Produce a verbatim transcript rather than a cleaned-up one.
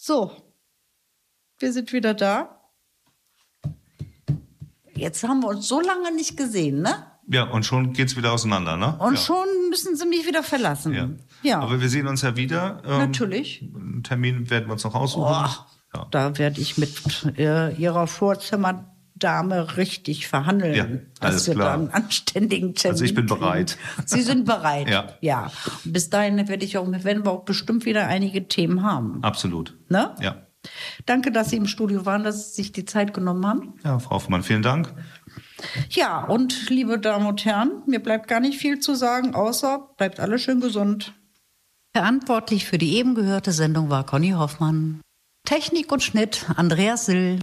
So, wir sind wieder da. Jetzt haben wir uns so lange nicht gesehen, ne? Ja, und schon geht's wieder auseinander, ne? Und ja. schon müssen sie mich wieder verlassen. Ja. ja. Aber wir sehen uns ja wieder. Ähm, Natürlich. Einen Termin werden wir uns noch aussuchen. Oh, ja. Da werde ich mit äh, ihrer Vorzimmerdame richtig verhandeln, ja, alles dass wir klar. da einen anständigen Termin Also ich bin kriegen. bereit. Sie sind bereit? ja. Ja. Und bis dahin werde ich auch, werden wir auch bestimmt wieder einige Themen haben. Absolut. Ne? Ja. Danke, dass Sie im Studio waren, dass Sie sich die Zeit genommen haben. Ja, Frau Hoffmann, vielen Dank. Ja, und liebe Damen und Herren, mir bleibt gar nicht viel zu sagen, außer bleibt alle schön gesund. Verantwortlich für die eben gehörte Sendung war Conny Hoffmann. Technik und Schnitt Andreas Sill.